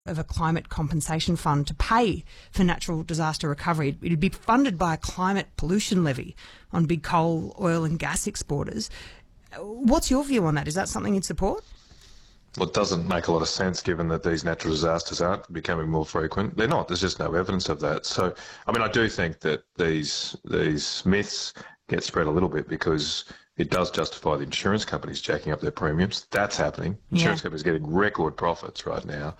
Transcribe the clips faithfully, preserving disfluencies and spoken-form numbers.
of a climate compensation fund to pay for natural disaster recovery. It'd be funded by a climate pollution levy on big coal, oil and gas exporters. What's your view on that? Is that something you'd support? Well, it doesn't make a lot of sense given that these natural disasters aren't becoming more frequent. They're not. There's just no evidence of that. So, I mean, I do think that these these myths get spread a little bit because it does justify the insurance companies jacking up their premiums. That's happening. Insurance yeah. companies are getting record profits right now.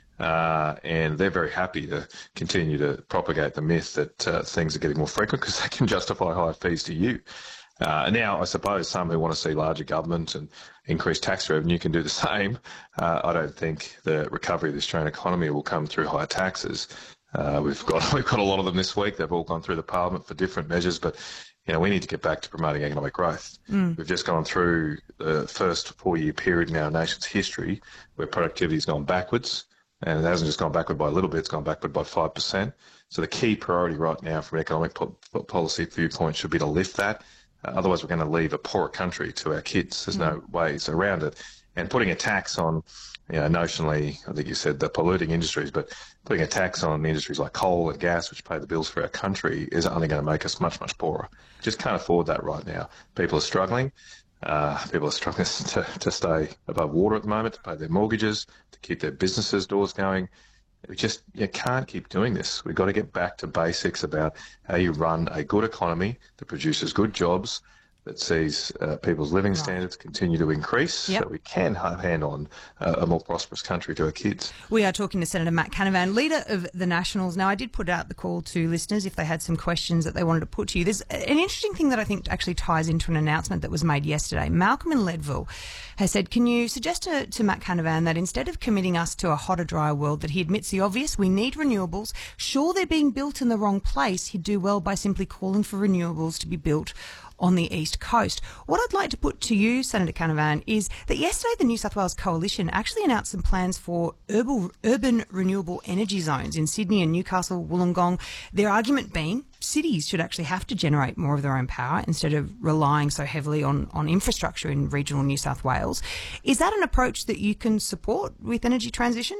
Uh, and they're very happy to continue to propagate the myth that uh, things are getting more frequent because they can justify higher fees to you. Uh, now, I suppose some who want to see larger government and increased tax revenue can do the same. Uh, I don't think the recovery of the Australian economy will come through higher taxes. Uh, we've got we've got a lot of them this week. They've all gone through the Parliament for different measures, but you know we need to get back to promoting economic growth. Mm. We've just gone through the first four-year period in our nation's history where productivity has gone backwards, and it hasn't just gone backward by a little bit; it's gone backward by five percent. So the key priority right now from an economic po- policy viewpoint should be to lift that. Uh, otherwise, we're going to leave a poorer country to our kids. There's mm. no ways around it. And putting a tax on, you know, notionally, I think you said the polluting industries, but putting a tax on industries like coal and gas, which pay the bills for our country, is only going to make us much, much poorer. Just can't afford that right now. People are struggling. Uh, people are struggling to, to stay above water at the moment, to pay their mortgages, to keep their businesses' doors going. We just you can't keep doing this. We've got to get back to basics about how you run a good economy that produces good jobs, that sees uh, people's living right. standards continue to increase yep. so we can hand on uh, a more prosperous country to our kids. We are talking to Senator Matt Canavan, leader of the Nationals. Now, I did put out the call to listeners if they had some questions that they wanted to put to you. There's an interesting thing that I think actually ties into an announcement that was made yesterday. Malcolm in Leadville has said, can you suggest to, to Matt Canavan that instead of committing us to a hotter, drier world, that he admits the obvious, we need renewables. Sure, they're being built in the wrong place. He'd do well by simply calling for renewables to be built on the East Coast. What I'd like to put to you, Senator Canavan, is that yesterday the New South Wales Coalition actually announced some plans for urban, urban renewable energy zones in Sydney and Newcastle, Wollongong. Their argument being cities should actually have to generate more of their own power instead of relying so heavily on, on infrastructure in regional New South Wales. Is that an approach that you can support with energy transition?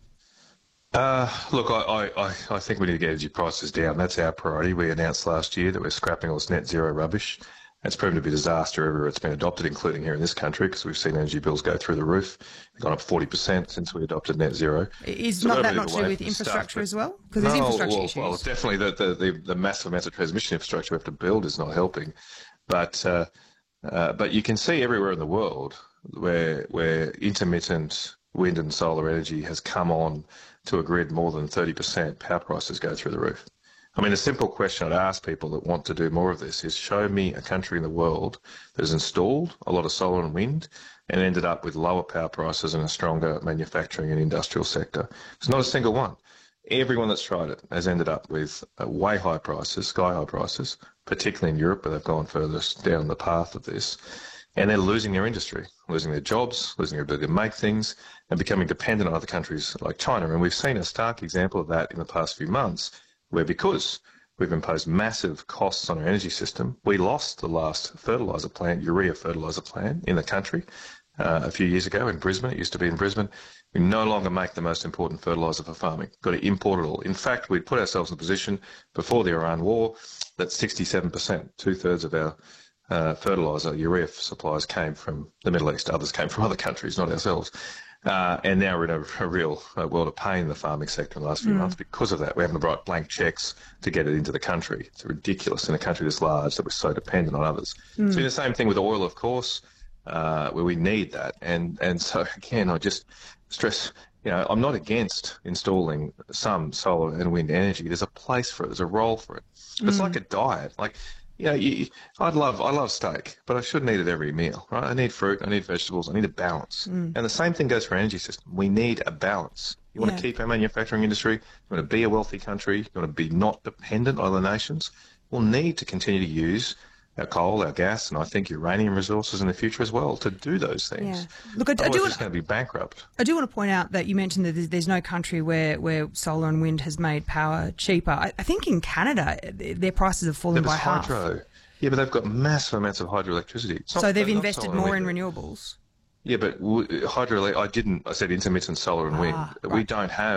Uh, look, I, I, I think we need to get energy prices down. That's our priority. We announced last year that we're scrapping all this net zero rubbish. It's proven to be a disaster everywhere it's been adopted, including here in this country, because we've seen energy bills go through the roof. They've gone up forty percent since we adopted net zero. Is so not that not to do with infrastructure stuff, as well? Because there's no, infrastructure well, issues. Well, definitely the, the, the, the massive amounts of transmission infrastructure we have to build is not helping. But uh, uh, but you can see everywhere in the world where where intermittent wind and solar energy has come on to a grid more than thirty percent, power prices go through the roof. I mean, a simple question I'd ask people that want to do more of this is show me a country in the world that has installed a lot of solar and wind and ended up with lower power prices and a stronger manufacturing and industrial sector. There's not a single one. Everyone that's tried it has ended up with uh, way high prices, sky-high prices, particularly in Europe, where they've gone further down the path of this. And they're losing their industry, losing their jobs, losing their ability to make things, and becoming dependent on other countries like China. And we've seen a stark example of that in the past few months, where because we've imposed massive costs on our energy system, we lost the last fertiliser plant, urea fertiliser plant in the country uh, a few years ago in Brisbane. It used to be in Brisbane. We no longer make the most important fertiliser for farming. Got to import it all. In fact, we put ourselves in a position before the Iran war that sixty-seven percent, two-thirds of our Uh, fertiliser, urea supplies came from the Middle East. Others came from other countries, not ourselves. Uh, and now we're in a, a real uh, world of pain in the farming sector in the last few mm. months because of that. We haven't write blank cheques to get it into the country. It's ridiculous in a country this large that we're so dependent on others. Mm. So the same thing with oil, of course, uh, where we need that. And, and so, again, I just stress, you know, I'm not against installing some solar and wind energy. There's a place for it. There's a role for it. Mm. It's like a diet. Like, You know, you, I'd love, I love steak, but I shouldn't eat it every meal, right? I need fruit, I need vegetables, I need a balance. Mm. And the same thing goes for our energy system. We need a balance. You want yeah. to keep our manufacturing industry, you want to be a wealthy country, you want to be not dependent on other nations. We'll need to continue to use our coal, our gas, and I think uranium resources in the future as well to do those things. Yeah. Look, I, I do want, it's going to be bankrupt. I do want to point out that you mentioned that there's, there's no country where, where solar and wind has made power cheaper. I, I think in Canada, their prices have fallen by half. Hydro. Yeah, but they've got massive amounts of hydroelectricity. So not, they've invested more in renewables? Yeah, but hydro, I didn't, I said intermittent solar and wind. Ah, right. We don't have